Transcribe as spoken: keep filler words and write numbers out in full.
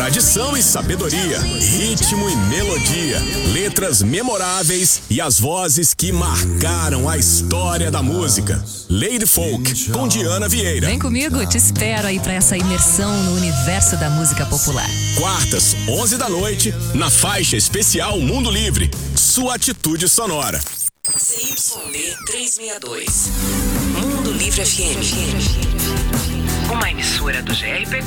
Tradição e sabedoria, ritmo e melodia, letras memoráveis e as vozes que marcaram a história da música. Lady Folk, com Diana Vieira. Vem comigo, te espero aí pra essa imersão no universo da música popular. Quartas, onze da noite, na faixa especial Mundo Livre, sua atitude sonora. C Y B trezentos e sessenta e dois, Mundo Livre F M. Uma emissora do G R P